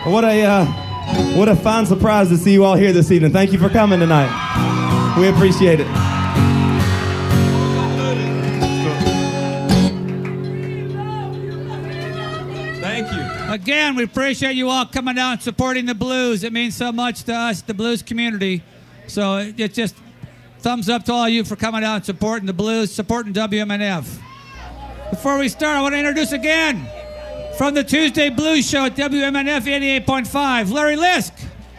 What a fine surprise to see you all here this evening. Thank you for coming tonight. We appreciate it. Thank you. Again, we appreciate you all coming out and supporting the blues. It means so much to us, the blues community. So it's just thumbs up to all of you for coming out and supporting the blues, supporting WMNF. Before we start, I want to introduce again, from the Tuesday Blues Show at WMNF 88.5, Larry Lisk.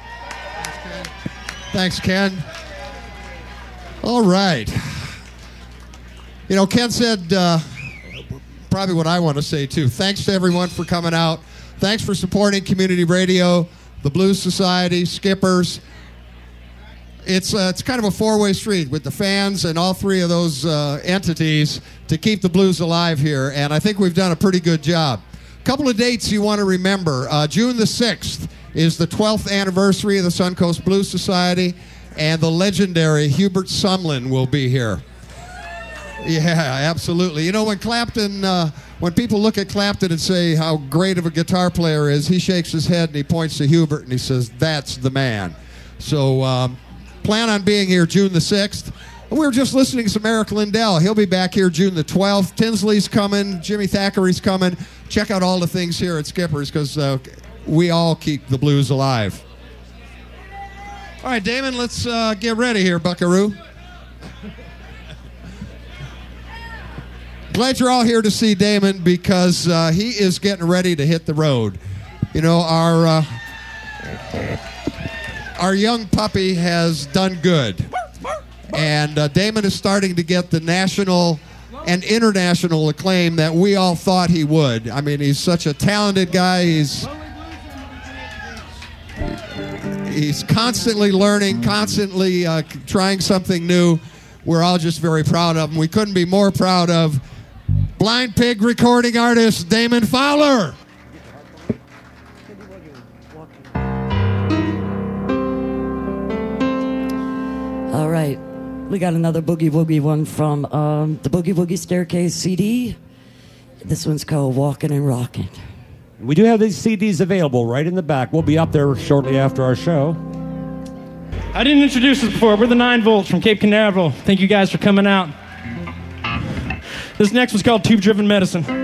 Thanks, Ken. All right. You know, Ken said probably what I want to say, too. Thanks to everyone for coming out. Thanks for supporting community radio, the Blues Society, Skippers. It's kind of a four-way street with the fans and all three of those entities to keep the blues alive here, and I think we've done a pretty good job. A couple of dates you want to remember. June the 6th is the 12th anniversary of the Suncoast Blues Society, and the legendary Hubert Sumlin will be here. Yeah, absolutely. You know, when Clapton, when people look at Clapton and say how great of a guitar player is, he shakes his head and he points to Hubert and he says, "That's the man." So plan on being here June the 6th. We were just listening to some Eric Lindell. He'll be back here June the 12th. Tinsley's coming. Jimmy Thackeray's coming. Check out all the things here at Skippers because we all keep the blues alive. All right, Damon, let's get ready here, buckaroo. Glad you're all here to see Damon because he is getting ready to hit the road. You know, our young puppy has done good. And Damon is starting to get the national and international acclaim that we all thought he would. I mean, he's such a talented guy. He's constantly learning, constantly trying something new. We're all just very proud of him. We couldn't be more proud of Blind Pig recording artist Damon Fowler. All right. We got another Boogie Woogie one from the Boogie Woogie Staircase CD. This one's called Walking and Rocking. We do have these CDs available right in the back. We'll be up there shortly after our show. I didn't introduce us before. We're the 9 Volts from Cape Canaveral. Thank you guys for coming out. This next one's called Tube Driven Medicine.